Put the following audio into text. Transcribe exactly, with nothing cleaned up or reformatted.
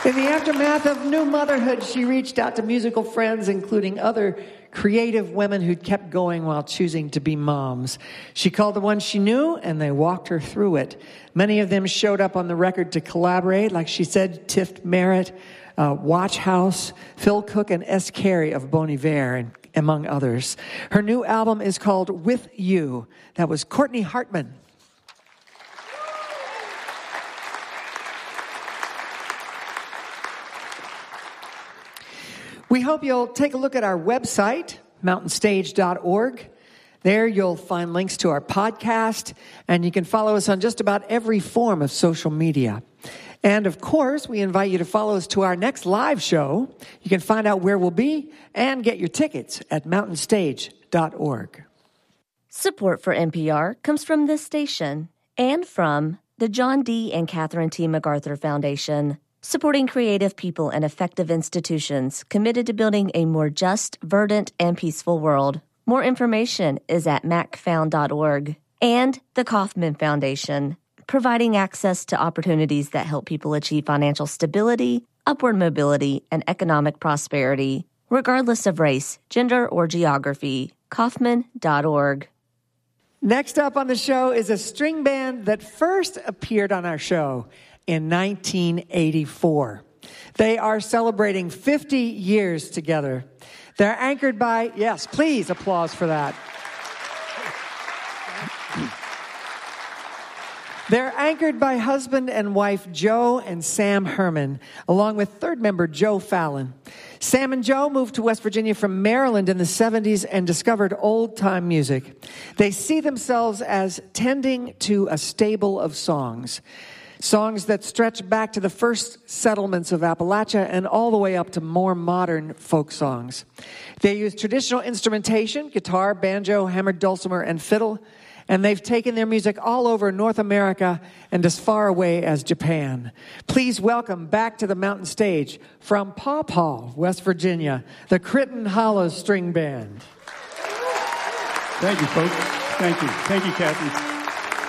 In the aftermath of new motherhood, she reached out to musical friends, including other creative women who'd kept going while choosing to be moms. She called the ones she knew, and they walked her through it. Many of them showed up on the record to collaborate, like she said, Tiff Merritt, uh, Watch House, Phil Cook, and S. Carey of Bon Iver, and among others. Her new album is called With You. That was Courtney Hartman. We hope you'll take a look at our website, mountain stage dot org. There you'll find links to our podcast, and you can follow us on just about every form of social media. And of course, we invite you to follow us to our next live show. You can find out where we'll be and get your tickets at mountain stage dot org. Support for N P R comes from this station and from the John D. and Catherine T. MacArthur Foundation, supporting creative people and effective institutions committed to building a more just, verdant, and peaceful world. More information is at mac found dot org. And the Kauffman Foundation, providing access to opportunities that help people achieve financial stability, upward mobility, and economic prosperity, regardless of race, gender, or geography. Kauffman dot org. Next up on the show is a string band that first appeared on our show in nineteen eighty-four. They are celebrating fifty years together. They're anchored by, yes, please applause for that. They're anchored by husband and wife Joe and Sam Herman, along with third member Joe Fallon. Sam and Joe moved to West Virginia from Maryland in the seventies and discovered old-time music. They see themselves as tending to a stable of songs. Songs that stretch back to the first settlements of Appalachia and all the way up to more modern folk songs. They use traditional instrumentation, guitar, banjo, hammered dulcimer, and fiddle, and they've taken their music all over North America and as far away as Japan. Please welcome back to the mountain stage from Paw Paw, West Virginia, the Crittenden Hollows String Band. Thank you, folks. Thank you. Thank you, Kathy.